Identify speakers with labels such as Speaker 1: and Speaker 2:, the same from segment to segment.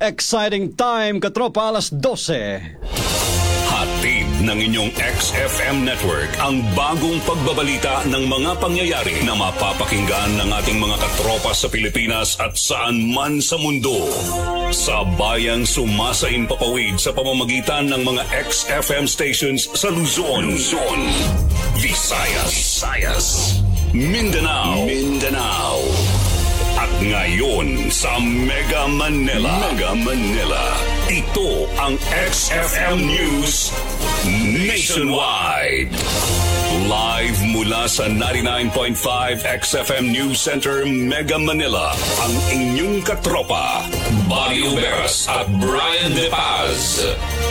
Speaker 1: Exciting time, katropa, alas 12.
Speaker 2: Hatid ng inyong XFM Network ang bagong pagbabalita ng mga pangyayari na mapapakinggan ng ating mga katropa sa Pilipinas at saan man sa mundo. Sa bayang sumasaimpapawid sa pamamagitan ng mga XFM stations sa Luzon, Visayas, Mindanao, at ngayon sa Mega Manila. Ito ang XFM News Nationwide. Live mula sa 99.5 XFM News Center, Mega Manila, ang inyong katropa, Buddy Uberas at Brian De Paz.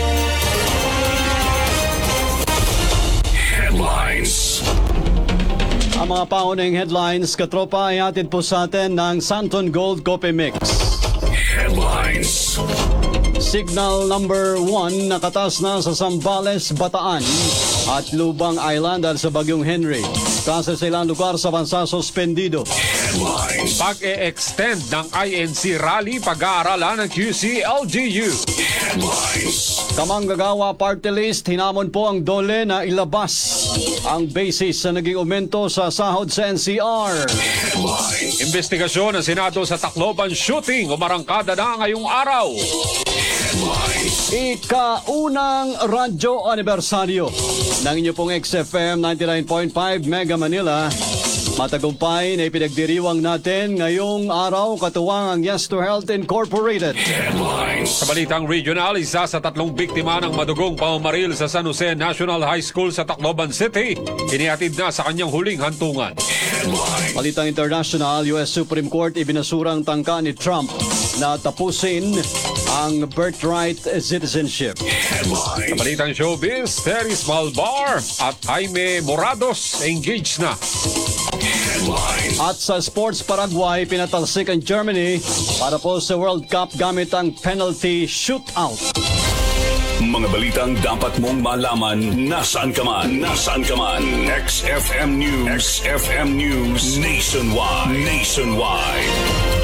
Speaker 2: Headlines.
Speaker 1: Ang mga paunang headlines, katropa, ay hatid po sa atin ng Santon Gold Coffee Mix.
Speaker 2: Headlines.
Speaker 1: Signal number 1 nakatas na sa Zambales, Bataan at Lubang Island dahil sa bagyong Henry. Kasi sa ilang lugar sa bansa suspendido.
Speaker 2: Headlines.
Speaker 3: Pag-e-extend ng INC rally pag-aaralan ng QC-LGU.
Speaker 2: Headlines.
Speaker 1: Kamanggagawa Party List, hinamon po ang DOLE na ilabas ang basis sa naging aumento sa sahod sa NCR.
Speaker 2: Headlines.
Speaker 3: Investigasyon ng Senado sa Tacloban shooting umarangkada na ngayong araw.
Speaker 2: Headlines.
Speaker 1: Ika-unang radyo anibersaryo ng inyo pong XFM 99.5 Mega Manila. Matagumpay na ipinagdiriwang natin ngayong araw katuwang ang Yes to Health Incorporated.
Speaker 2: Headlines.
Speaker 3: Sa balitang regional, isa sa 3 biktima ng madugong pamamaril sa San Jose National High School sa Tacloban City, inihatid na sa kanyang huling hantungan.
Speaker 2: Headlines.
Speaker 1: Balitang international, US Supreme Court ibinasurang tangka ni Trump na tapusin ang birthright citizenship.
Speaker 3: Sa
Speaker 2: Headlines.
Speaker 3: balitang showbiz, Teres Malbar at Jaime Morados engaged na.
Speaker 2: Headlines.
Speaker 1: At sa Sports Paraguay, pinatalsik ang Germany para po sa World Cup gamit ang penalty shootout.
Speaker 2: Mga balitang dapat mong malaman nasaan ka man. XFM News Nationwide.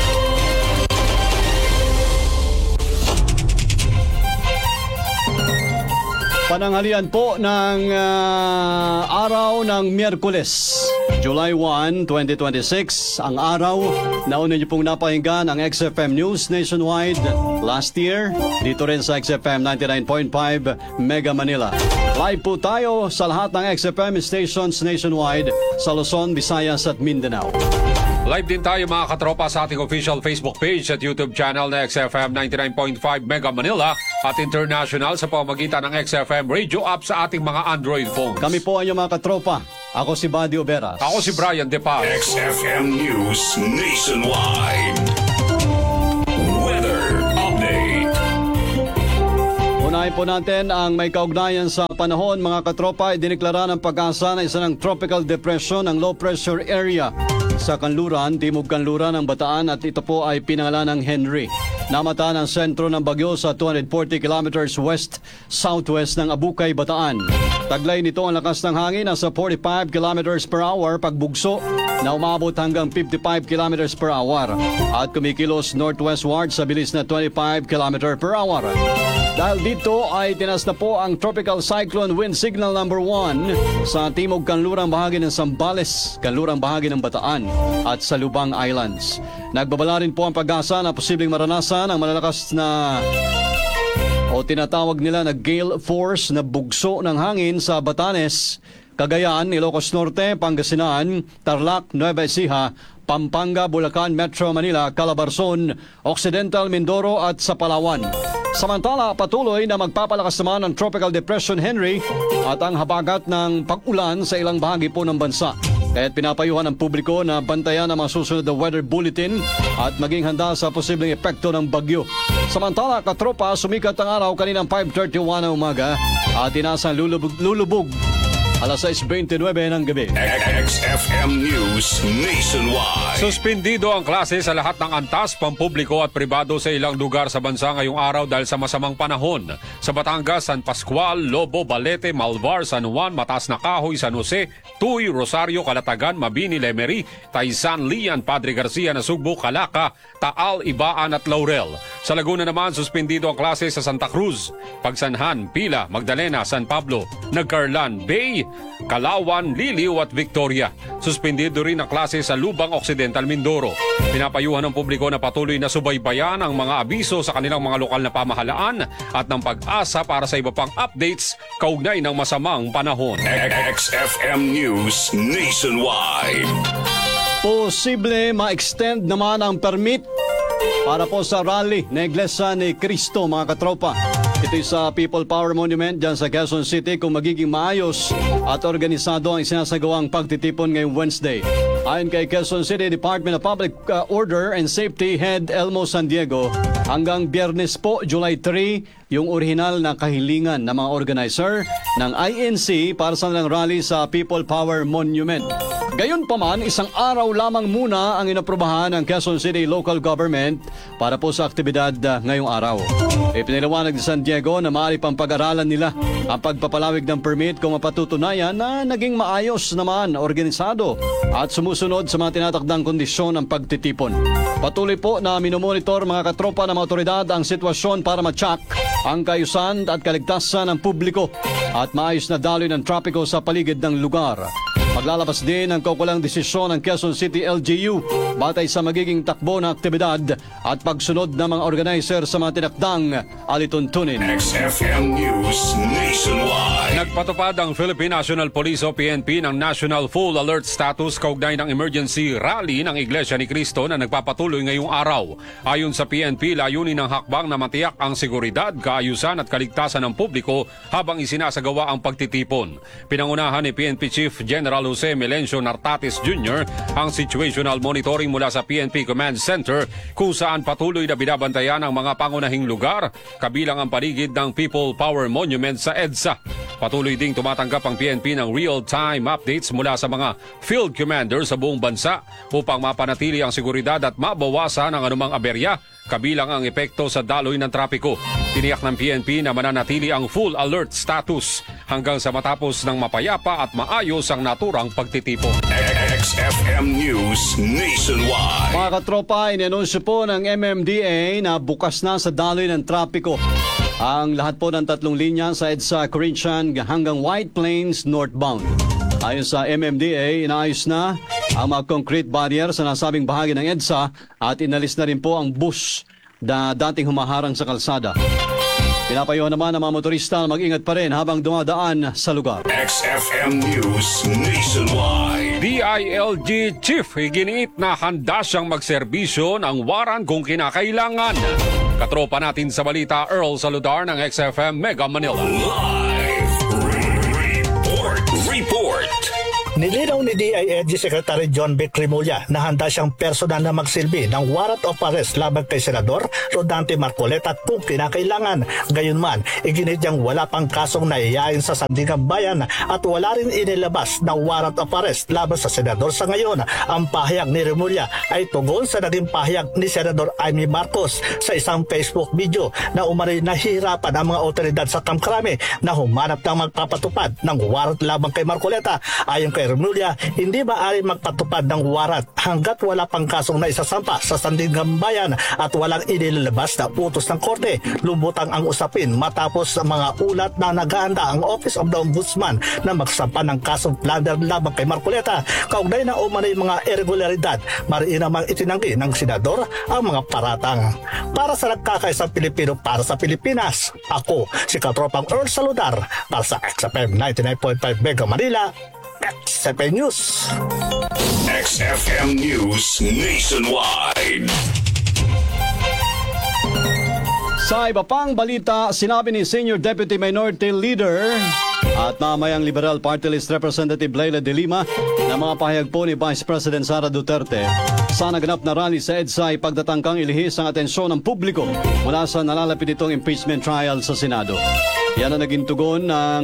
Speaker 1: Pananghalian po ng araw ng Miyerkules, July 1, 2026. Ang araw na una niyo pong napakinggan ang XFM News Nationwide last year, dito rin sa XFM 99.5 Mega Manila. Live po tayo sa lahat ng XFM stations nationwide sa Luzon, Visayas at Mindanao.
Speaker 3: Live din tayo mga katropa sa ating official Facebook page at YouTube channel na XFM 99.5 Mega Manila at international sa pamamagitan ng XFM radio app sa ating mga Android phones.
Speaker 1: Kami po ang inyong mga katropa. Ako si Buddy Uberas.
Speaker 3: Ako si Brian De Paz.
Speaker 2: XFM News Nationwide. Weather Update.
Speaker 1: Unahin po natin ang may kaugnayan sa panahon. Mga katropa, idineklara ng Pag-asa na isa ng tropical depression ng low pressure area sa kanluran, timog kanluran ng Bataan at ito po ay pinangalan ng Henry. Namataan ang sentro ng bagyo sa 240 kilometers west-southwest ng Abukay, Bataan. Taglay nito ang lakas ng hangin na sa 45 kilometers per hour pagbugso na umabot hanggang 55 kilometers per hour at kumikilos northwestward sa bilis na 25 kilometers per hour. Dahil dito ay tinas na po ang tropical cyclone wind signal number 1 sa timog kanlurang bahagi ng Zambales, kanlurang bahagi ng Bataan at sa Lubang Islands. Nagbabala rin po ang Pag-asa na posibleng maranasan ang malalakas na o tinatawag nila na gale force na bugso ng hangin sa Batanes, Cagayan, Ilocos Norte, Pangasinan, Tarlac, Nueva Ecija, Pampanga, Bulacan, Metro Manila, Calabarzon, Occidental Mindoro at sa Palawan. Samantala, patuloy na magpapalakas naman ang Tropical Depression Henry at ang habagat ng pag-ulan sa ilang bahagi po ng bansa. Kaya't pinapayuhan ang publiko na bantayan ang mga susunod na weather bulletin at maging handa sa posibleng epekto ng bagyo. Samantala, katropa, sumikat ang araw kaninang 5:31 ng umaga at tinasang lulubog alas 6:29 ng gabi.
Speaker 2: XFM News Nationwide.
Speaker 3: Suspendido ang klase sa lahat ng antas, pampubliko at pribado sa ilang lugar sa bansa ngayong araw dahil sa masamang panahon. Sa Batangas, San Pascual, Lobo, Balete, Malvar, San Juan, Mataas na Kahoy, San Jose, Tuy, Rosario, Calatagan, Mabini, Lemery, Taysan, Lian, Padre Garcia, Nasugbo, Calaca, Taal, Ibaan at Laurel. Sa Laguna naman, suspendido ang klase sa Santa Cruz, Pagsanhan, Pila, Magdalena, San Pablo, Nagcarlan, Bay, Calawan, Liliw at Victoria. Suspendido rin ang klase sa Lubang Occidental, Mindoro. Pinapayuhan ng publiko na patuloy na subaybayan ang mga abiso sa kanilang mga lokal na pamahalaan at ng pag-asa para sa iba pang updates kaugnay ng masamang panahon.
Speaker 2: XFM News Nationwide.
Speaker 1: Posible ma-extend naman ang permit para po sa rally na Iglesia ni Cristo, mga katropa. Ito'y sa People Power Monument dyan sa Quezon City kung magiging maayos at organisado ang isinasagawang pagtitipon ngayong Wednesday. Ayon kay Quezon City Department of Public Order and Safety Head Elmo San Diego, hanggang Biyernes po, July 3, yung orihinal na kahilingan ng mga organizer ng INC para sa nilang rally sa People Power Monument. Gayunpaman, isang araw lamang muna ang inaprubahan ng Quezon City Local Government para po sa aktibidad ngayong araw. Ipiniliwanag ni San Diego na maaari pang pag-aralan nila ang pagpapalawig ng permit kung mapatutunayan na naging maayos naman, organisado at sumusunod sa mga tinatakdang kondisyon ng pagtitipon. Patuloy po na minomonitor mga katropa ng mga otoridad ang sitwasyon para ma-check ang kaayusan at kaligtasan ng publiko at maayos na daloy ng trapiko sa paligid ng lugar. Maglalabas din ang kaukulang desisyon ng Quezon City LGU batay sa magiging takbo ng aktibidad at pagsunod ng mga organizer sa mga tinakdang alituntunin.
Speaker 2: XFM News Nationwide.
Speaker 3: Nagpatupad ang Philippine National Police o PNP ng National Full Alert Status kaugnay ng emergency rally ng Iglesia ni Cristo na nagpapatuloy ngayong araw. Ayon sa PNP, layunin ng hakbang na matiyak ang seguridad, kaayusan at kaligtasan ng publiko habang isinasagawa ang pagtitipon. Pinangunahan ni PNP Chief General Jose Melencio Nartates Jr. ang situational monitoring mula sa PNP Command Center kung saan patuloy na binabantayan ang mga pangunahing lugar kabilang ang paligid ng People Power Monument sa EDSA. Patuloy ding tumatanggap ang PNP ng real-time updates mula sa mga field commanders sa buong bansa upang mapanatili ang seguridad at mabawasan ang anumang aberya kabilang ang epekto sa daloy ng trapiko. Tiniyak ng PNP na mananatili ang full alert status hanggang sa matapos ng mapayapa at maayos ang naturang pagtitipon.
Speaker 2: XFM News Nationwide.
Speaker 1: Mga katropa, inanunsyo po ng MMDA na bukas na sa daloy ng trapiko ang lahat po ng tatlong linya sa EDSA Corinthian hanggang White Plains northbound. Ayon sa MMDA, inaayos na ang mga concrete barrier sa nasabing bahagi ng EDSA at inalis na rin po ang bus na dating humaharang sa kalsada. Pinapayuhan naman ang mga motorista na mag-ingat pa rin habang dumadaan sa lugar.
Speaker 2: XFM News Nationwide.
Speaker 3: DILG Chief iginiit na handa siyang magserbisyo ng waran kung kinakailangan. Katropa natin sa balita, Earl Saludar ng XFM Mega Manila.
Speaker 2: Live report.
Speaker 4: Nilinaw ni DILG Secretary John Vic Remulla na handa siyang personal na magsilbi ng warrant of arrest laban kay Senador Rodante Marcoleta kung kinakailangan. Gayunman, iginit niyang wala pang kasong naiyain sa Sandigan Bayan at wala rin inilabas na warrant of arrest laban sa Senador sa ngayon. Ang pahayag ni Remulla ay tugon sa naging pahayag ni Senador Amy Marcos sa isang Facebook video na umano'y nahihirapan ang mga otoridad sa Camp Crame na humanap ng magpapatupad ng warrant laban kay Marcoleta. Ayon kay Remulla, hindi maaari magpatupad ng warrant hanggat wala pang kasong naisasampa sa Sandigan Bayan at walang inilalabas na utos ng korte. Lumutang ang usapin matapos sa mga ulat na nag-aanda ang Office of the Ombudsman na magsampa ng kasong plunder laban kay Marcoleta. Kaugnay na umano'y mga irregularidad, mariin namang itinanggi ng senador ang mga paratang. Para sa nagkakaisang Pilipino para sa Pilipinas, ako si Katropang Earl Saludar para sa XFM 99.5 Mega Manila, XFM News.
Speaker 2: XFM News Nationwide.
Speaker 1: Sa iba pang balita, sinabi ni Senior Deputy Minority Leader at mamayang Liberal Party List Representative Leila de Lima na mga pahayag po ni Vice President Sara Duterte sa naganap na rally sa EDSA ay pagtatangkang ilihis ang atensyon ng publiko mula sa nalalapit itong impeachment trial sa Senado. Yan ang naging tugon ng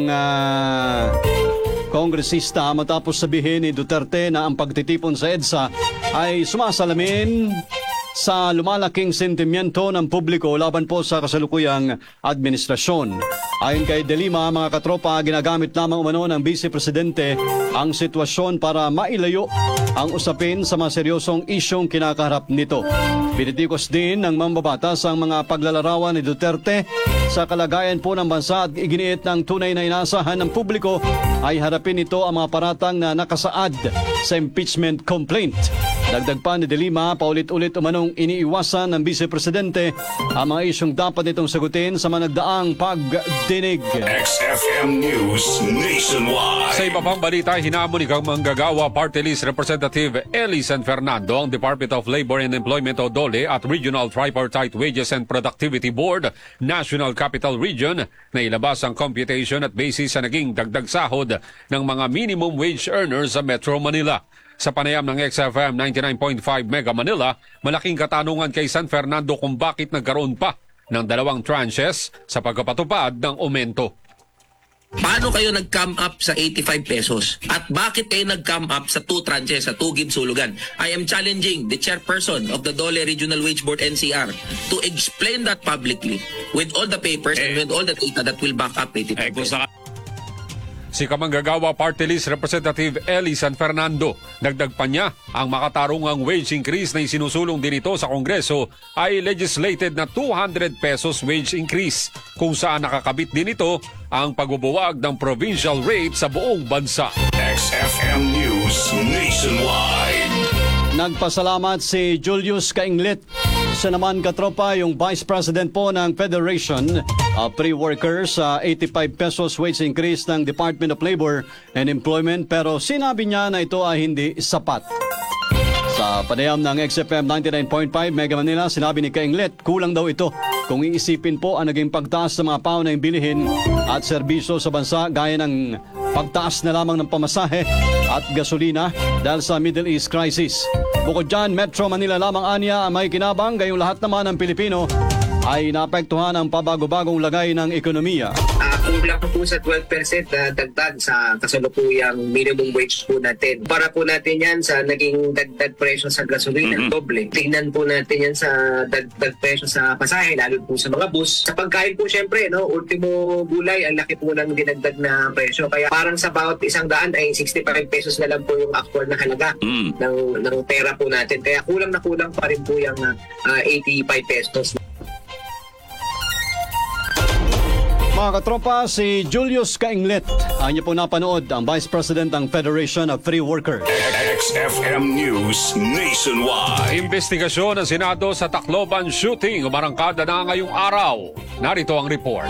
Speaker 1: kongresista matapos sabihin ni Duterte na ang pagtitipon sa EDSA ay sumasalamin sa lumalaking sentimiento ng publiko laban po sa kasalukuyang administrasyon. Ayon kay De Lima, mga katropa, ginagamit lamang umano ng Vice Presidente ang sitwasyon para mailayo ang usapin sa mga seryosong isyong kinakaharap nito. Pinitikos din ng mambabatas ang mga paglalarawan ni Duterte sa kalagayan po ng bansa at iginiit ng tunay na inaasahan ng publiko ay harapin ito ang mga paratang na nakasaad sa impeachment complaint. Dagdag pa ni De Lima, paulit-ulit umanong iniiwasan ng Vice Presidente ang mga isyong dapat itong sagutin sa mga nagdaang pagdinig.
Speaker 2: XFM News Nationwide.
Speaker 3: Sa iba pang balita, hinamon ni Manggagawa Party List Representative Eli San Fernando ang Department of Labor and Employment o DOLE at Regional Tripartite Wages and Productivity Board, National Capital Region, na ilabas ang computation at basis sa naging dagdag sahod ng mga minimum wage earners sa Metro Manila. Sa panayam ng XFM 99.5 Mega Manila, malaking katanungan kay San Fernando kung bakit nagkaroon pa ng 2 tranches sa pagkapatupad ng aumento.
Speaker 5: Paano kayo nag-come up sa 85 pesos? At bakit kayo nag-come up sa 2 tranches, sa 2 ginsulugan? I am challenging the chairperson of the Dole Regional Wage Board NCR to explain that publicly with all the papers and with all the data that will back up 85 pesos.
Speaker 3: Si Kamanggagawa Party List Representative Eli San Fernando, dagdag pa niya ang makatarungang wage increase na isinusulong din ito sa Kongreso ay legislated na 200 pesos wage increase, kung saan nakakabit din ito ang pagbubuwag ng provincial rate sa buong bansa.
Speaker 2: XFM News Nationwide.
Speaker 1: Nagpasalamat si Julius Kainglet. Siya naman, katropa, yung Vice President po ng Federation of Pre-Workers sa 85 pesos wage increase ng Department of Labor and Employment, pero sinabi niya na ito ay hindi sapat. Sa panayam ng XFM 99.5 Mega Manila, sinabi ni Kainglet, kulang daw ito kung iisipin po ang naging pagtaas sa mga paunang bilihin at serbisyo sa bansa gaya ng pagtaas na lamang ng pamasahe at gasolina dahil sa Middle East crisis. Bukod dyan, Metro Manila lamang anya ang may kinabang, gayong lahat naman ng Pilipino ay naapektuhan ang pabago-bagong lagay ng ekonomiya.
Speaker 6: Kulang po sa 12% na dagdag sa kasalukuyang minimum wage po natin. Para po natin yan sa naging dagdag presyo sa gasolina, doble. Tingnan po natin yan sa dagdag presyo sa pasahe, lalo po sa mga bus. Sa pagkain po syempre, no, ultimo gulay, ang laki po ng dinagdag na presyo. Kaya parang sa bawat 100 ay 65 pesos na lang po yung actual na halaga ng pera po natin. Kaya kulang na kulang pa rin po yung 85 pesos.
Speaker 1: Mga katropa, si Julius Kainglet. Anya po napanood ang Vice President ng Federation of Free Workers.
Speaker 2: XFM News Nationwide.
Speaker 3: Investigasyon ng Senado sa Tacloban shooting umarangkada na ngayong araw. Narito ang report.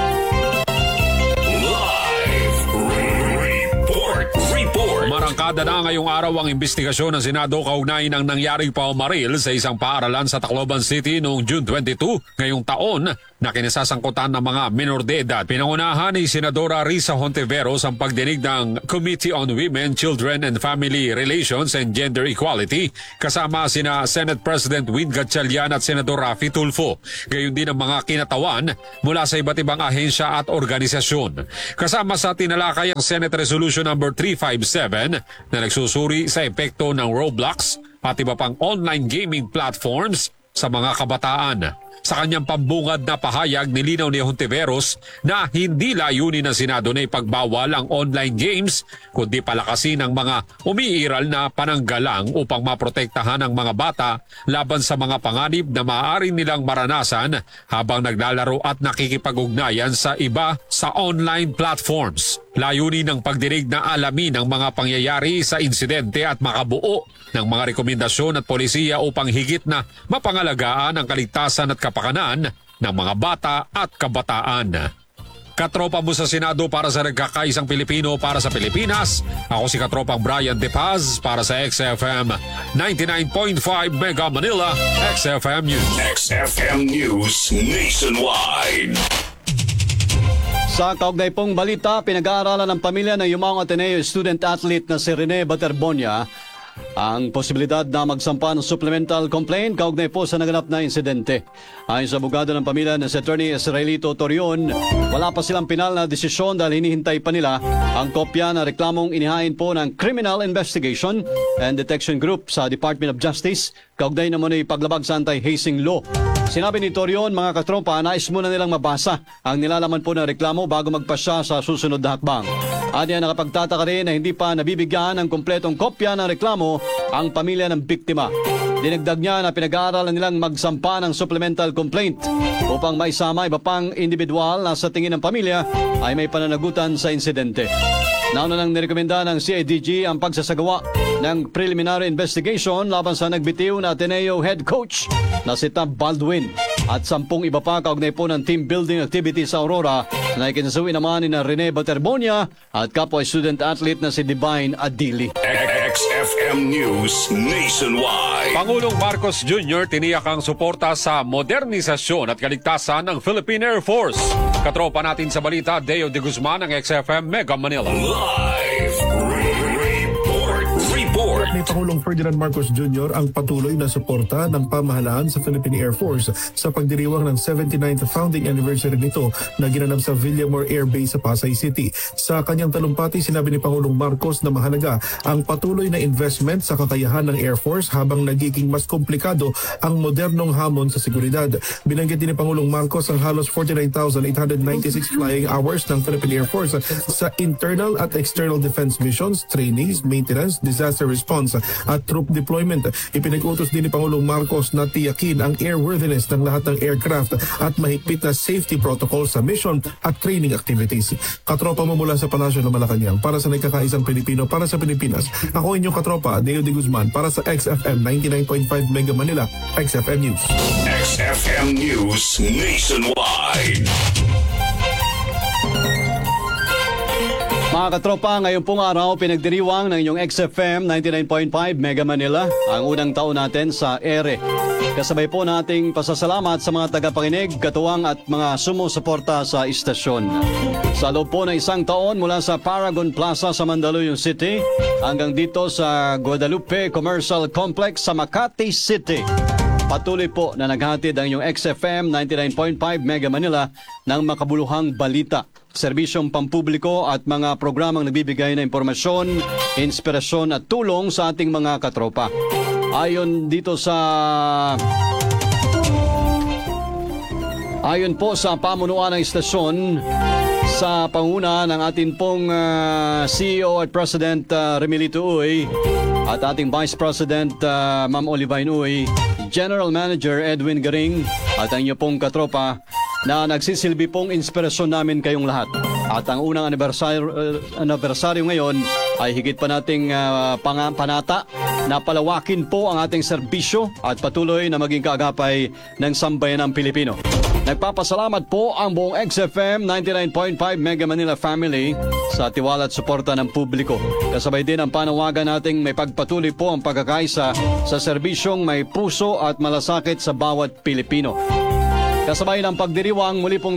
Speaker 2: Live report.
Speaker 3: Marangkada na ngayong araw ang investigasyon ng Senado kaugnay ng nangyaring paumaril sa isang paaralan sa Tacloban City noong June 22 ngayong taon na kinasasangkutan ng mga minor de edad. Pinangunahan ni Senadora Risa Hontiveros ang pagdinig ng Committee on Women, Children and Family Relations and Gender Equality kasama sina Senate President Win Gatchalian at Senador Raffy Tulfo. Gayon din ang mga kinatawan mula sa iba't ibang ahensya at organisasyon. Kasama sa tinalakay ang Senate Resolution No. 357 na nagsusuri sa epekto ng Roblox at iba pang online gaming platforms sa mga kabataan. Sa kanyang pambungad na pahayag, nilinaw ni Hontiveros na hindi layunin ng Senado na ipagbawal ang online games, kundi palakasin ang mga umiiral na pananggalang upang maprotektahan ang mga bata laban sa mga panganib na maaari nilang maranasan habang naglalaro at nakikipag-ugnayan sa iba sa online platforms. Layunin ng pagdinig na alamin ang mga pangyayari sa insidente at makabuo ng mga rekomendasyon at polisiya upang higit na mapangalagaan ang kaligtasan at kapakanan ng mga bata at kabataan. Katropa mo sa Senado para sa nagkakaisang Pilipino para sa Pilipinas. Ako si Katropang Brian De Paz para sa XFM 99.5 Mega Manila, XFM News.
Speaker 2: XFM News Nationwide.
Speaker 1: Sa kaugnay pong balita, pinag-aaralan ng pamilya ng Yumao Ateneo student athlete na si Rene Baterbonia ang posibilidad na magsampa ng supplemental complaint kaugnay po sa naganap na insidente. Ayon sa abogado ng pamilya na si Attorney Israelito Torion, wala pa silang pinal na desisyon dahil hinihintay pa nila ang kopya na reklamong inihain po ng Criminal Investigation and Detection Group sa Department of Justice kaugnay naman ay paglabag sa anti-hazing law. Sinabi ni Torion, mga katropa, nais muna nilang mabasa ang nilalaman po ng reklamo bago magpasya sa susunod na hakbang. At yan nakapagtataka rin na hindi pa nabibigyan ng kompletong kopya ng reklamo ang pamilya ng biktima. Dinagdag niya na pinag-aaralan nilang magsampa ng supplemental complaint upang maisama iba pang individual na sa tingin ng pamilya ay may pananagutan sa insidente. Nauna nang nirekomenda ng CIDG ang pagsasagawa ng preliminary investigation laban sa nagbitiw na Ateneo head coach na si Tab Baldwin at 10 iba pa kaugnay po ng team building activity sa Aurora na ikinasuwi naman ni na Rene Baterbonia at kapwa student athlete na si Divine Adili.
Speaker 2: XFM News Nationwide.
Speaker 3: Pangulong Marcos Jr. tiniyak ang suporta sa modernisasyon at kaligtasan ng Philippine Air Force. Katropa natin sa balita, Deo de Guzman ng XFM Mega Manila.
Speaker 2: Live report.
Speaker 7: Ni Pangulong Ferdinand Marcos Jr. ang patuloy na suporta ng pamahalaan sa Philippine Air Force sa pagdiriwang ng 79th founding anniversary nito na ginanap sa Villamor Air Base sa Pasay City. Sa kanyang talumpati, sinabi ni Pangulong Marcos na mahalaga ang patuloy na investment sa kakayahan ng Air Force habang nagiging mas komplikado ang modernong hamon sa seguridad. Binanggit din ni Pangulong Marcos ang halos 49,896 flying hours ng Philippine Air Force sa internal at external defense missions, trainings, maintenance, disaster response at troop deployment. Ipinag-utos din ni Pangulong Marcos na tiyakin ang airworthiness ng lahat ng aircraft at mahigpit na safety protocol sa mission at training activities. Katropa mo mula sa Palasyo ng Malacanang para sa nagkakaisang Pilipino para sa Pilipinas. Ako inyong katropa, Deo de Guzman para sa XFM 99.5 Mega Manila, XFM News.
Speaker 2: XFM News Nationwide.
Speaker 1: Mga katropa, ngayon pong araw pinagdiriwang ng inyong XFM 99.5 Mega Manila ang unang taon natin sa ere. Kasabay po nating pasasalamat sa mga tagapakinig, katuwang at mga sumusuporta sa istasyon. Sa loob po ng isang taon mula sa Paragon Plaza sa Mandaluyong City hanggang dito sa Guadalupe Commercial Complex sa Makati City. Patuloy po na naghatid ang inyong XFM 99.5 Mega Manila ng makabuluhang balita, serbisyong pampubliko at mga programang nagbibigay na impormasyon, inspirasyon at tulong sa ating mga katropa. Ayon po sa pamunuan ng istasyon, sa panguna ng ating pong CEO at President Remilito Uy at ating Vice President Ma'am Olivine Uy, General Manager Edwin Garing at ang inyo pong katropa na nagsisilbi pong inspirasyon namin kayong lahat. At ang unang anibersaryo ngayon ay higit pa nating panata na palawakin po ang ating serbisyo at patuloy na maging kaagapay ng sambayanang Pilipino. Nagpapasalamat po ang buong XFM 99.5 Mega Manila family sa tiwala at suporta ng publiko. Kasabay din ang panawagan nating may pagpatuloy po ang pagkakaisa sa serbisyong may puso at malasakit sa bawat Pilipino. Kasabay ng pagdiriwang, muli pong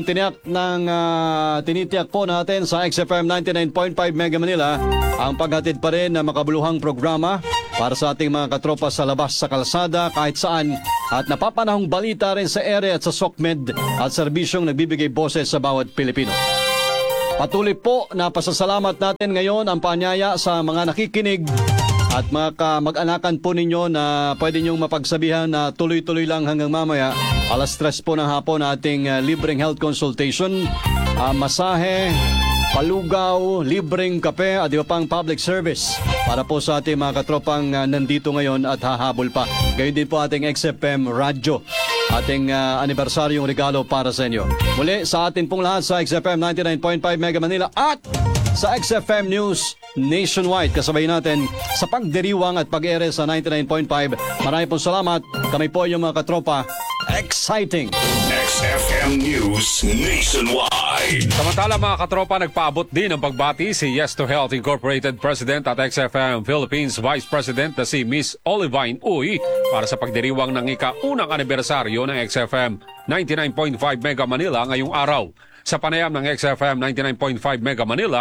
Speaker 1: tinitiyak po natin sa XFM 99.5 Mega Manila ang paghatid pa rin na makabuluhang programa para sa ating mga katropa sa labas sa kalsada kahit saan at napapanahong balita rin sa ere at sa SOCMED at serbisyong nagbibigay boses sa bawat Pilipino. Patuloy po na pasasalamat natin ngayon ang paanyaya sa mga nakikinig at mga kamag-anakan po ninyo na pwede nyong mapagsabihan na tuloy-tuloy lang hanggang mamaya. Alas 3 po ng hapon ating libreng health consultation, masahe, palugaw, libreng kape at iba pang public service para po sa ating mga katropang nandito ngayon at hahabol pa. Gayon din po ating XFM Radyo, ating anibersaryong regalo para sa inyo. Muli sa atin pong lahat sa XFM 99.5 Mega Manila at sa XFM News Nationwide. Kasabay natin sa pagdiriwang at pag-ere sa 99.5. Maraming pong salamat. Kami po yung mga katropa. Exciting!
Speaker 2: XFM News Nationwide.
Speaker 3: Samantala mga katropa, nagpaabot din ng pagbati si Yes to Health Incorporated President at XFM Philippines Vice President na si Miss Olivine Uy para sa pagdiriwang ng ika-unang anibersaryo ng XFM 99.5 Mega Manila ngayong araw. Sa panayam ng XFM 99.5 Mega Manila,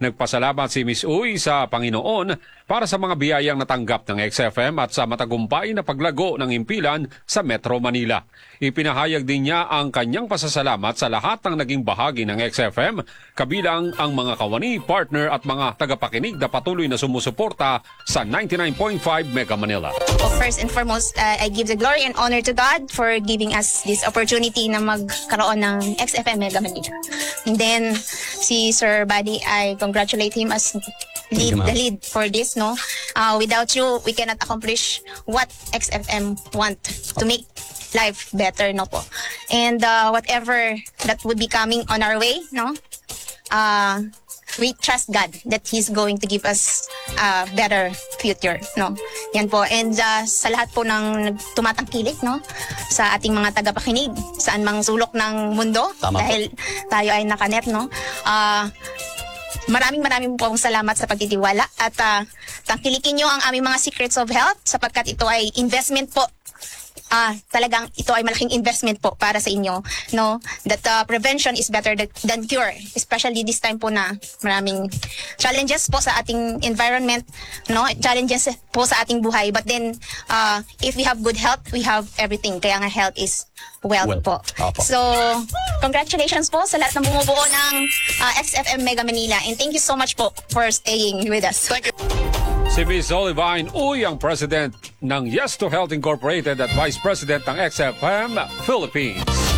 Speaker 3: Nagpasalamat si Miss Uy sa Panginoon para sa mga biyayang natanggap ng XFM at sa matagumpay na paglago ng impilan sa Metro Manila. Ipinahayag din niya ang kanyang pasasalamat sa lahat ng naging bahagi ng XFM, kabilang ang mga kawani, partner at mga tagapakinig na patuloy na sumusuporta sa 99.5 Mega Manila.
Speaker 8: First and foremost, I give the glory and honor to God for giving us this opportunity na magkaroon ng XFM Mega Manila. And then, si Sir Buddy, I congratulate him as the lead for this. No, without you, we cannot accomplish what XFM want to make life better. No po. And whatever that would be coming on our way, no, we trust God that He's going to give us a better future, no? Yan po. And sa lahat po ng tumatangkilik, no? Sa ating mga tagapakinig, saan mang sulok ng mundo,
Speaker 1: Tama
Speaker 8: dahil tayo ay nakanet, no? Maraming pong salamat sa pagtitiwala at tangkilikin nyo ang aming mga secrets of health sapagkat ito ay investment po. Talagang ito ay malaking investment po para sa inyo, no, that prevention is better than cure, especially this time po na maraming challenges po sa ating environment, no, challenges po sa ating buhay, but then if we have good health, we have everything. Kaya nga health is wealth po. So congratulations po sa lahat ng bumubuo ng XFM Mega Manila, and thank you so much po for staying with us. Thank you.
Speaker 3: Si Ms. Olivine Uy ang President ng Yes to Health Incorporated at Vice President ng XFM Philippines.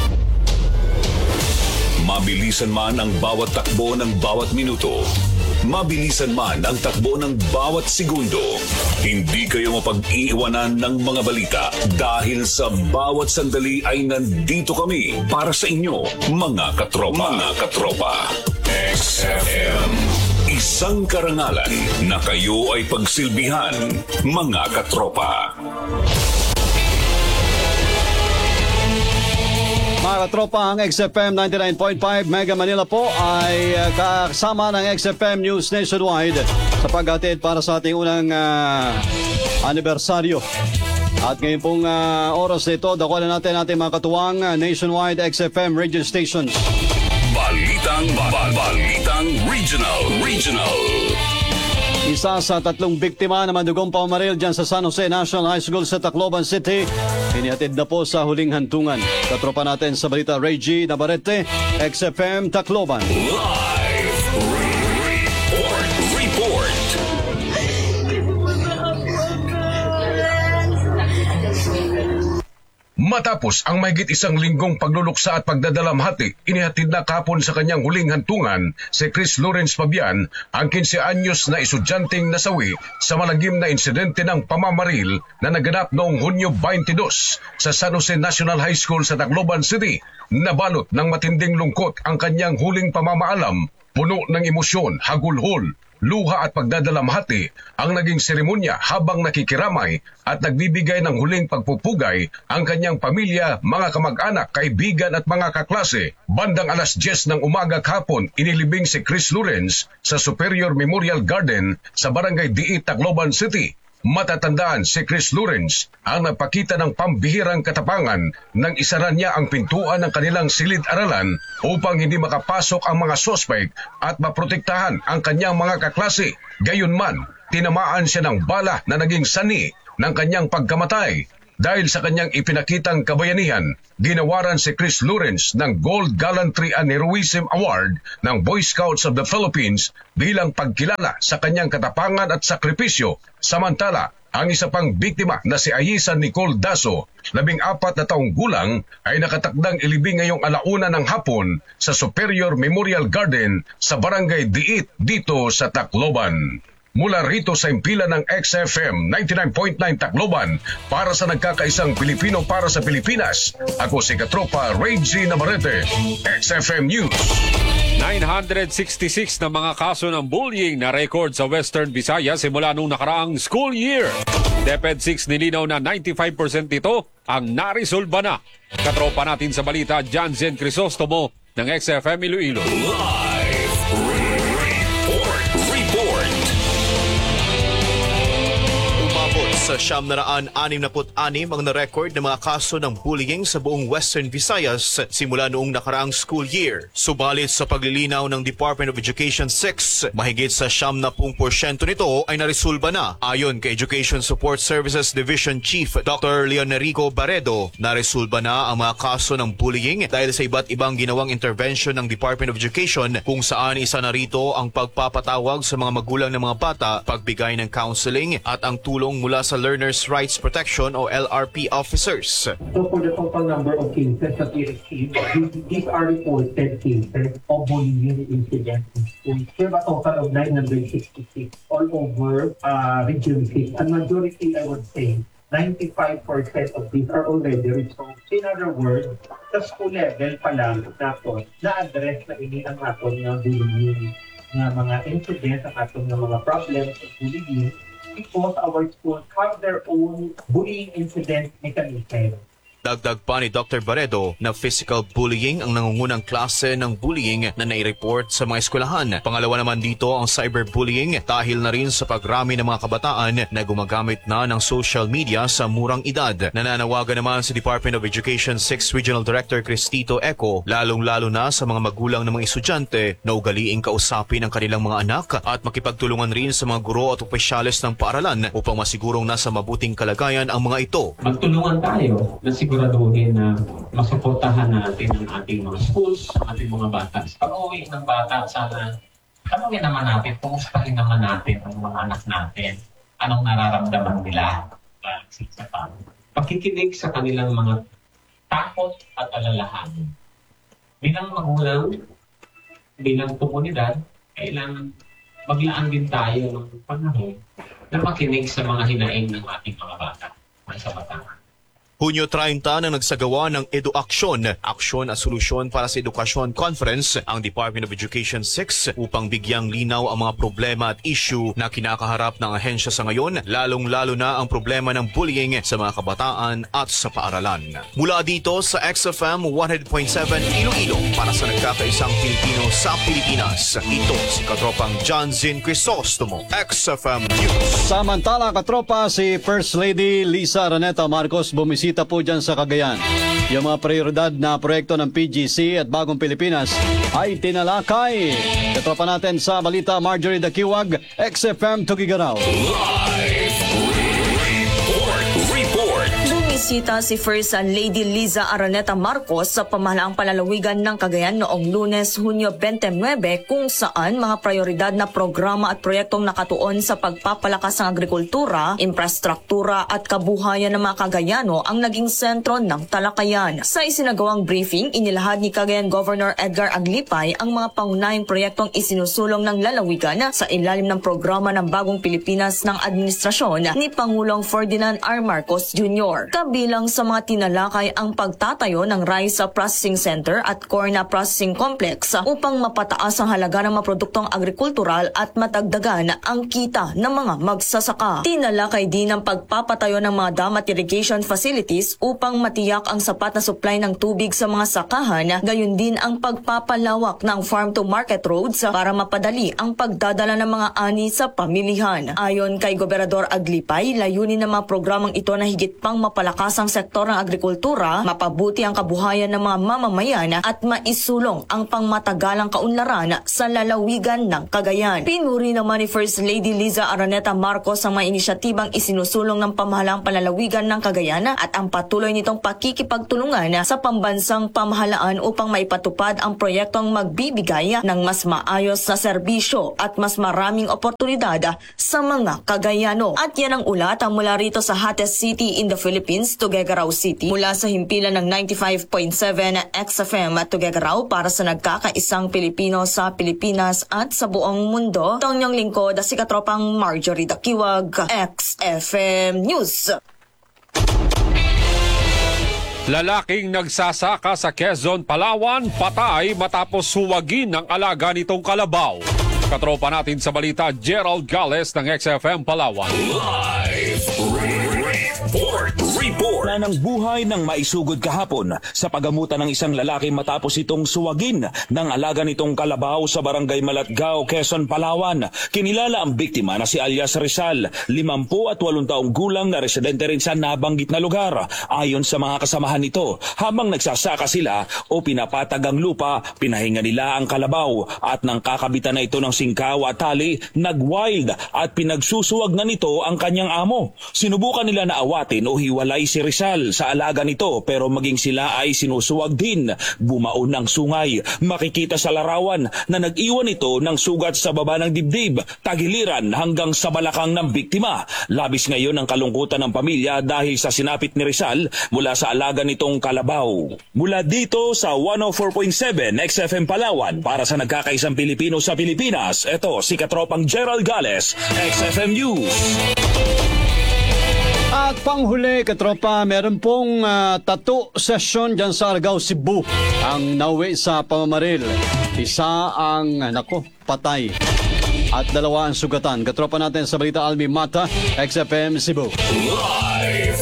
Speaker 2: Mabilisan man ang bawat takbo ng bawat minuto, mabilisan man ang takbo ng bawat segundo, hindi kayo mapag-iiwanan ng mga balita dahil sa bawat sandali ay nandito kami para sa inyo, mga katropa. Mga katropa. XFM. Isang karangalan na kayo ay pagsilbihan, mga katropa.
Speaker 1: Mga katropa, ang XFM 99.5 Mega Manila po ay kasama ng XFM News Nationwide sa paghatid para sa ating unang anibersaryo. At ngayon pong oras nito, dakulan natin ating mga katuwang nationwide XFM radio stations.
Speaker 2: Balitang Regional.
Speaker 1: Isa sa 3 biktima na mandugong pamamaril dyan sa San Jose National High School sa Tacloban City, inihatid na po sa huling hantungan. Katropa natin sa balita, Reggie Navarrete, XFM Tacloban.
Speaker 2: Live report.
Speaker 9: Matapos ang mahigit 1 linggong pagluluksa at pagdadalamhati, inihatid na kapon sa kanyang huling hantungan si Chris Lawrence Fabian, ang 15 anyos na estudyanteng nasawi sa malagim na insidente ng pamamaril na naganap noong Hunyo 22 sa San Jose National High School sa Tacloban City. Nabalot ng matinding lungkot ang kanyang huling pamamaalam, puno ng emosyon, hagulhol, luha at pagdadalamhati ang naging seremonya habang nakikiramay at nagbibigay ng huling pagpupugay ang kanyang pamilya, mga kamag-anak, kaibigan at mga kaklase. Bandang 10:00 ng umaga kahapon, inilibing si Chris Lawrence sa Superior Memorial Garden sa Barangay Diit, Tacloban City. Matatandaan, si Chris Lawrence ang nagpakita ng pambihirang katapangan nang isara niya ang pintuan ng kanilang silid-aralan upang hindi makapasok ang mga sospek at maprotektahan ang kanyang mga kaklase. Gayunman, tinamaan siya ng bala na naging sani ng kanyang pagkamatay. Dahil sa kanyang ipinakitang kabayanihan, ginawaran si Chris Lawrence ng Gold Gallantry and Heroism Award ng Boy Scouts of the Philippines bilang pagkilala sa kanyang katapangan at sakripisyo. Samantala, ang isa pang biktima na si Ayisa Nicole Daso, 14 na taong gulang, ay nakatakdang ilibing ngayong 1:00 ng hapon sa Superior Memorial Garden sa Barangay Diit dito sa Tacloban. Mula rito sa impilan ng XFM 99.9 Tacloban, para sa nagkakaisang Pilipino para sa Pilipinas, ako si Katropa Reggie Navarrete, XFM News.
Speaker 3: 966 na mga kaso ng bullying na record sa Western Visayas simula nung nakaraang school year. DepEd 6 nilinaw na 95% nito ang narisolba na. Katropa natin sa balita, Janzen Crisostomo ng XFM Iloilo.
Speaker 2: Live report.
Speaker 10: Sa 966 ang na-record na mga kaso ng bullying sa buong Western Visayas simula noong nakaraang school year. Subalit sa paglilinaw ng Department of Education 6, mahigit sa 70% nito ay naresolba na. Ayon kay Education Support Services Division Chief Dr. Leonerico Barredo, naresolba na ang mga kaso ng bullying dahil sa iba't ibang ginawang intervention ng Department of Education kung saan isa na rito ang pagpapatawag sa mga magulang ng mga bata, pagbigay ng counseling at ang tulong mula sa Learners' Rights Protection o LRP officers.
Speaker 11: So for the total number of cases that we received, these are reported cases of bullying incidents in school. We have a total of 966 all over Region 6. And majority, I would say, 95% of these are already resolved. In other words, sa school level pa lang natin, na-address na ini ang aton ng bullying, ng mga incidents, ang aton ng mga problems of bullying, because our schools have their own bullying incident mechanism.
Speaker 10: Dagdag pa ni Dr. Barredo na physical bullying ang nangungunang klase ng bullying na nai-report sa mga eskwelahan. Pangalawa naman dito ang cyberbullying dahil na rin sa pagrami ng mga kabataan na gumagamit na ng social media sa murang edad. Nananawagan naman sa Department of Education 6 Regional Director Cristito Eco, lalong-lalo na sa mga magulang ng mga estudyante na ugaliing kausapin ang kanilang mga anak at makipagtulungan rin sa mga guro at opisyales ng paaralan upang masigurong nasa mabuting kalagayan ang mga ito.
Speaker 12: Magtulungan tayo na siguraduhin na masuportahan natin ang ating mga schools, ang ating mga bata. Pag-uwi ng bata, sana tanungin naman natin, kumustahin naman natin ang mga anak natin. Anong nararamdaman nila? Pakikinig sa kanilang mga takot at alalahanin. Bilang magulang, bilang komunidad, kailangan maglaan din tayo ng panahon na makinig sa mga hinaing ng ating mga bata sa batangan.
Speaker 10: Hunyo 30 na nagsagawa ng EduAksyon, Aksyon at Solusyon para sa Edukasyon Conference ang Department of Education 6 upang bigyang linaw ang mga problema at issue na kinakaharap ng ahensya sa ngayon, lalong-lalo na ang problema ng bullying sa mga kabataan at sa paaralan. Mula dito sa XFM 100.7 Iloilo para sa nagkakaisang Pilipino sa Pilipinas, ito si Katropang John Zin Crisostomo, XFM News.
Speaker 1: Samantala, katropa, si First Lady Lisa Araneta Marcos bumisita po dyan sa Cagayan. Yung mga prioridad na proyekto ng PGC at Bagong Pilipinas ay tinalakay. Katropa natin sa balita, Marjorie Dakiwag, XFM Tugigaraw.
Speaker 13: Bumisita si First Lady Liza Araneta Marcos sa pamahalaang palalawigan ng Cagayan noong Lunes, Hunyo 29 kung saan mga prioridad na programa at proyektong nakatuon sa pagpapalakas ng agrikultura, infrastruktura at kabuhayan ng mga Cagayano ang naging sentro ng talakayan. Sa isinagawang briefing, inilahad ni Cagayan Governor Edgar Aglipay ang mga pangunahing proyektong isinusulong ng lalawigan sa ilalim ng programa ng Bagong Pilipinas ng administrasyon ni Pangulong Ferdinand R. Marcos Jr. Kabilang sa mga tinalakay ang pagtatayo ng Rice Processing Center at Corn Processing Complex upang mapataas ang halaga ng mga produktong agrikultural at matagdagan ang kita ng mga magsasaka. Tinalakay din ang pagpapatayo ng mga dam at irrigation facilities upang matiyak ang sapat na supply ng tubig sa mga sakahan, gayon din ang pagpapalawak ng farm-to-market roads para mapadali ang pagdadala ng mga ani sa pamilihan. Ayon kay Gobernador Aglipay, layunin ng mga programang ito na higit pang mapalakas ang sektor ng agrikultura, mapabuti ang kabuhayan ng mga mamamayan at maisulong ang pangmatagalang kaunlaran sa lalawigan ng Cagayan. Pinuri naman ni First Lady Liza Araneta Marcos ang mga inisyatibang isinusulong ng pamahalaang palalawigan ng Cagayan at ang patuloy nitong pakikipagtulungan sa pambansang pamahalaan upang maipatupad ang proyektong magbibigay ng mas maayos na serbisyo at mas maraming oportunidad sa mga Cagayano. At yan ang ulat mula rito sa hottest city in the Philippines, Tuguegarao City. Mula sa himpilan ng 95.7 XFM at Tuguegarao para sa nagkakaisang Pilipino sa Pilipinas at sa buong mundo, ito ang inyong lingkod, si Katropang Marjorie Dakiwag, XFM News.
Speaker 3: Lalaking nagsasaka sa Quezon, Palawan, patay matapos suwagin ng alaga nitong kalabaw. Katropa natin sa balita, Gerald Gales ng XFM Palawan.
Speaker 2: Live report. Report.
Speaker 14: Na ng buhay ng maisugod kahapon sa pagamutan ng isang lalaki matapos itong suwagin ng alaga nitong kalabaw sa barangay Malatgao, Quezon, Palawan. Kinilala ang biktima na si alias Rizal, 50 at 8 taong gulang na residente rin sa nabanggit na lugar. Ayon sa mga kasamahan nito, habang nagsasaka sila o pinapatag ang lupa, pinahinga nila ang kalabaw at nang kakabitan na ito ng singkaw at tali, nag-wild at pinagsusuwag na nito ang kanyang amo. Sinubukan nila na awatin o hiwalay si Rizal sa alaga nito pero maging sila ay sinusuwag din. Bumaon ng sungay. Makikita sa larawan na nag-iwan ito ng sugat sa baba ng dibdib, tagiliran hanggang sa balakang ng biktima. Labis ngayon ang kalungkutan ng pamilya dahil sa sinapit ni Rizal mula sa alaga nitong kalabaw. Mula dito sa 104.7 XFM Palawan para sa nagkakaisang Pilipino sa Pilipinas, ito si Katropang Gerald Gales, XFM News.
Speaker 1: At panghuli, katropa, meron pong tattoo session dyan sa Argao, Cebu. Ang nauwi sa pamamaril. Isa ang, patay. At 2 ang sugatan. Katropa natin sa Balita Almi Mata, XFM Cebu.
Speaker 2: Live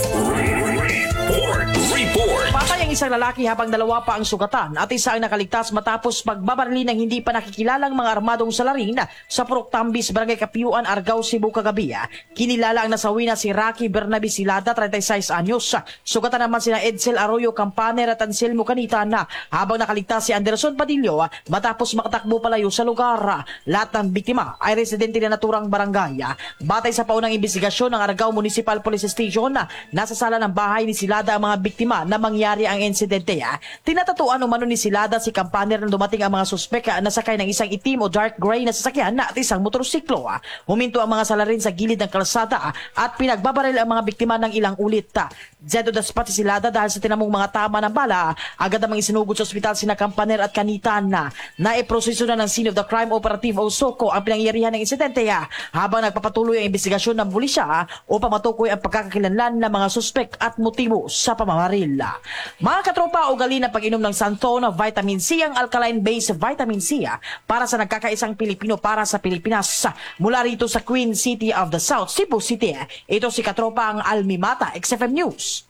Speaker 2: report.
Speaker 15: Patay ang isang lalaki habang 2 pa ang sugatan at isa ang nakaligtas matapos pagbabarili ng hindi pa nakikilalang mga armadong salarin sa Purok Tambis, Barangay Kapiuan, Argao, Cebu kagabi. Kinilala ang nasawi na si Rocky Bernabe Silada, 36 anyos. Sugatan naman sina Edsel Arroyo Campaner at Anselmo Canitan habang nakaligtas si Anderson Padillo matapos makatakbo palayo sa lugar. Lahat ng biktima ay residente na naturang barangay. Batay sa paunang investigasyon ng Argao Municipal Police Station, nasa sala ng bahay ni Silada ang mga biktima na mangyari ang insidente. Tinatatuan umano ni Silada si Campaner nang dumating ang mga suspek na sakay ng isang itim o dark gray na sasakyan at isang motorsiklo. Huminto ang mga salarin sa gilid ng kalsada at pinagbabaril ang mga biktima ng ilang ulit. Zedo daspat si Silada dahil sa tinamong mga tama ng bala. Agad namang isinugod sa ospital sina Campaner at Canitan. Naiproseso na ng Scene of the Crime Operative o SOCO ang pinangyarihan ng insidente habang nagpapatuloy ang investigasyon ng pulisya upang matukoy ang pagkakakilanlan ng mga suspek at motibo sa pamamaril. Mga katropa, ugali na pag-inom ng Santon Vitamin C, ang alkaline-based vitamin C para sa nagkakaisang Pilipino para sa Pilipinas. Mula rito sa Queen City of the South, Cebu City, ito si katropa ang Almi Mata, XFM News.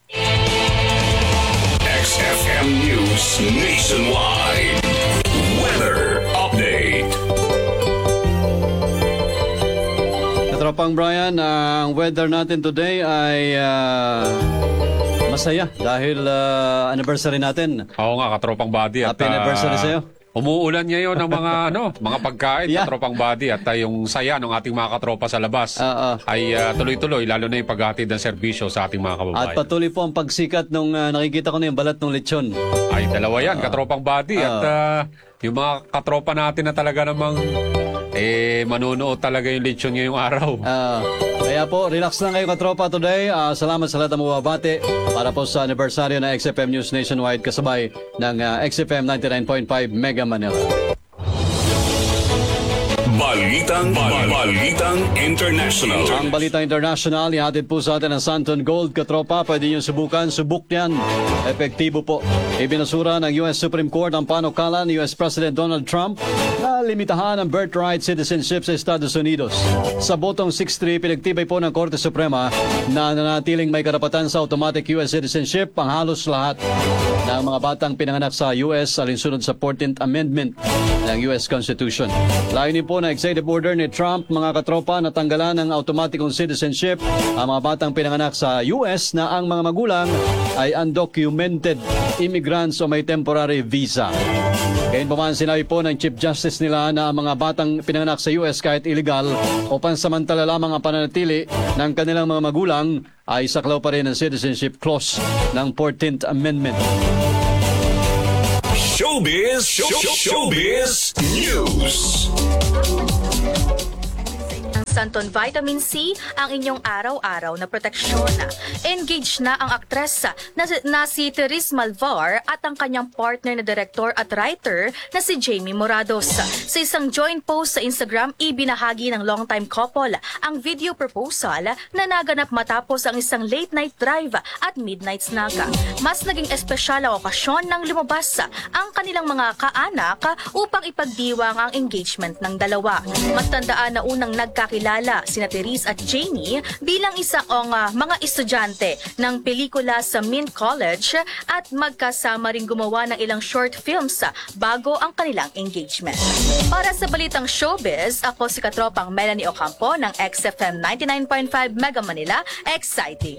Speaker 2: XFM News Nationwide. Weather Update.
Speaker 1: Katropang Brian, ang weather natin today ay masaya dahil anniversary natin.
Speaker 3: Oo nga, Katropang Body.
Speaker 1: Happy anniversary sa'yo.
Speaker 3: Umuulan ngayon ng mga mga pagkain, Katropang Body, at yung saya ng ating mga katropa sa labas ay tuloy-tuloy, lalo na yung paghatid ng serbisyo sa ating mga kababayan.
Speaker 1: At patuloy po ang pagsikat nung nakikita ko na yung balat ng lechon.
Speaker 3: Ay, 2 yan, Katropang Body. At yung mga katropa natin na talaga namang manunood talaga yung lechon ngayong araw.
Speaker 1: Kaya po, relax lang kayo katropa today. Salamat sa lahat ng mababati para po sa anibersaryo ng XFM News Nationwide kasabay ng XFM 99.5 Mega Manila.
Speaker 2: Balitang International.
Speaker 1: Ang Balitang International, ihatid po sa atin ang Santon Gold, katropa. Pwede nyo subukan. Subuk yan. Epektibo po. Ibinasura ng US Supreme Court ang panukala ni US President Donald Trump na limitahan ang birthright citizenship sa Estados Unidos. Sa botong 6-3, pinagtibay po ng Korte Suprema na nanatiling may karapatan sa automatic US citizenship ang halos lahat ng mga batang pinanganak sa US alinsunod sa 14th Amendment ng US Constitution. Layunin po na executive order ni Trump, mga katropa, na tanggalan ng automatic citizenship ang mga batang pinanganak sa US na ang mga magulang ay undocumented immigrants o may temporary visa. Gayunpaman, sinabi po ng Chief Justice nila na ang mga batang pinanganak sa US kahit illegal o pansamantala lamang ang pananatili ng kanilang mga magulang ay saklaw pa rin ang citizenship clause ng 14th Amendment.
Speaker 2: Showbiz News.
Speaker 16: Santon Vitamin C ang inyong araw-araw na proteksyon. Engaged na ang aktres na si Therese Malvar at ang kanyang partner na director at writer na si Jamie Morados. Sa isang joint post sa Instagram, ibinahagi ng longtime couple ang video proposal na naganap matapos ang isang late night drive at midnight snack. Mas naging espesyal ang okasyon nang lumabas ang kanilang mga kaanak upang ipagdiwang ang engagement ng dalawa. Matandaan na unang nagkakilala ipinakilala sina Therese at Jamie bilang mga estudyante ng pelikula sa Mint College at magkasama ring gumawa ng ilang short films bago ang kanilang engagement. Para sa balitang showbiz, ako si katropang Melanie Ocampo ng XFM 99.5 Mega Manila, exciting!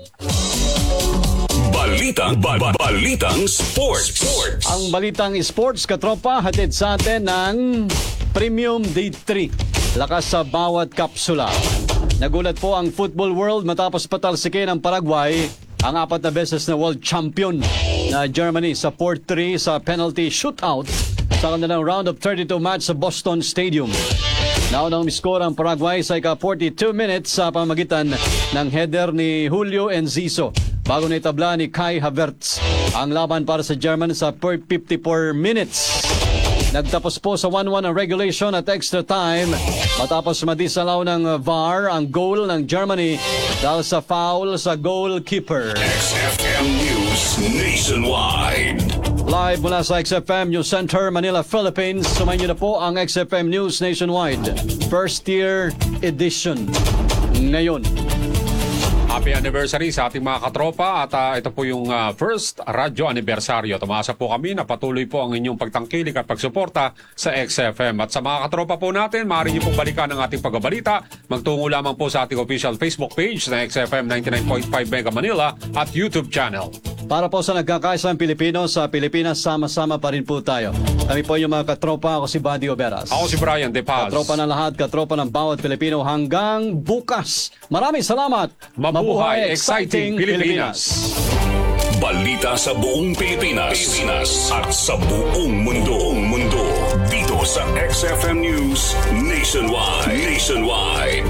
Speaker 2: Balitang sports.
Speaker 1: Ang balitang sports, katropa, hatid sa atin ng Premium Day 3. Lakas sa bawat kapsula. Nagulat po ang football world matapos patalsikin ng Paraguay ang 4 na beses na world champion na Germany sa 4-3 sa penalty shootout sa kanilang round of 32 match sa Boston Stadium. Naunang miskor ang Paraguay sa ika-42 minutes sa pamagitan ng header ni Julio Enciso bago na itabla ni Kai Havertz ang laban para sa German sa 54 minutes. Nagtapos po sa 1-1 ang regulation at extra time matapos madisalaw ng VAR ang goal ng Germany dahil sa foul sa goalkeeper.
Speaker 2: XFM News Nationwide.
Speaker 1: Live mula sa XFM News Center, Manila, Philippines. Sumayin niyo na po ang XFM News Nationwide First Year Edition ngayon.
Speaker 3: Happy anniversary sa ating mga katropa at ito po yung first radyo anibersaryo. Tumasa po kami na patuloy po ang inyong pagtangkilik at pagsuporta sa XFM. At sa mga katropa po natin, maaari niyo pong balikan ang ating pagbabalita. Magtungo lamang po sa ating official Facebook page na XFM 99.5 Mega Manila at YouTube channel.
Speaker 1: Para po sa nagkakaisang Pilipino sa Pilipinas, sama-sama pa rin po tayo. Kami po yung mga katropa. Ako si Buddy Oberas.
Speaker 3: Ako si Brian De Paz.
Speaker 1: Katropa ng lahat, katropa ng bawat Pilipino hanggang bukas. Maraming salamat.
Speaker 3: Mabuhay exciting Pilipinas.
Speaker 2: Balita sa buong Pilipinas at sa buong mundo. Dito sa XFM News Nationwide.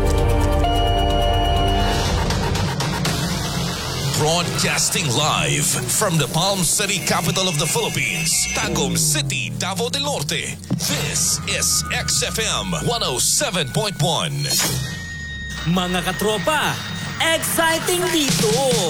Speaker 17: Broadcasting live from the Palm City, capital of the Philippines, Tagum City, Davao del Norte. This is XFM 107.1.
Speaker 18: Mga katropa, exciting dito!